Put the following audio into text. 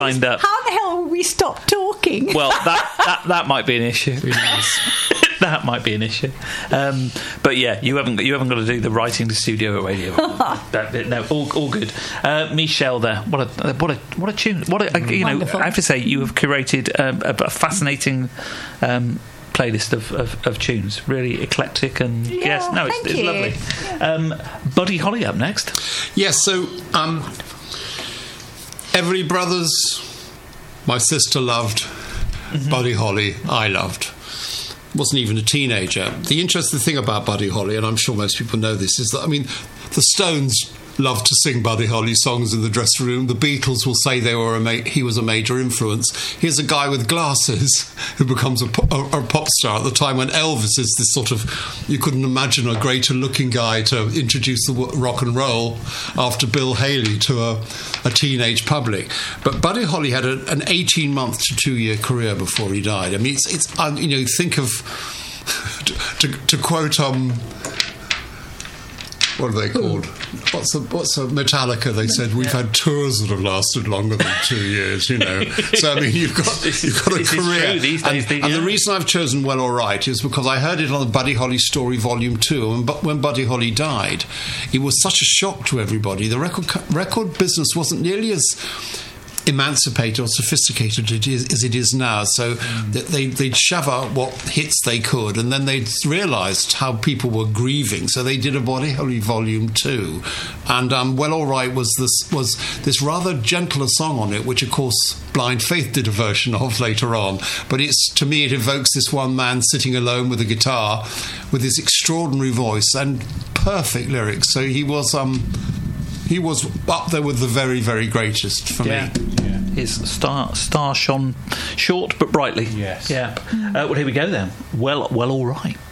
lined up. How the hell will we stop talking? Well, that might be an issue. That might be an issue. But yeah, you haven't got to do the writing to studio at radio. No, all good. Michelle, there. What a tune. Wonderful. I have to say, you have curated a fascinating playlist of tunes. Really eclectic and it's lovely. Buddy Holly up next. Yes, so Everly Brothers, my sister loved. Buddy Holly, I loved. Wasn't even a teenager. The interesting thing about Buddy Holly, and I'm sure most people know this, is that, the Stones loved to sing Buddy Holly songs in the dressing room. The Beatles will say he was a major influence. Here's a guy with glasses who becomes a pop star at the time when Elvis is this sort of, you couldn't imagine a greater looking guy to introduce the rock and roll after Bill Haley to a teenage public. But Buddy Holly had an 18-month to 2-year career before he died. It's think of, to quote what are they called? What's a Metallica? They said we've had tours that have lasted longer than 2 years. So you've got a career. And the reason I've chosen Well Alright is because I heard it on the Buddy Holly Story Volume 2, and when Buddy Holly died, it was such a shock to everybody. The record business wasn't nearly as emancipated or sophisticated as it is now, so they'd shove out what hits they could, and then they'd realised how people were grieving, so they did a Buddy Holly Volume 2, and Well Alright was this rather gentler song on it, which of course Blind Faith did a version of later on, but to me it evokes this one man sitting alone with a guitar with this extraordinary voice and perfect lyrics. So he was up there with the very, very greatest for me. His star shone short but brightly. Yes. Yeah. Well, here we go then. Well, all right.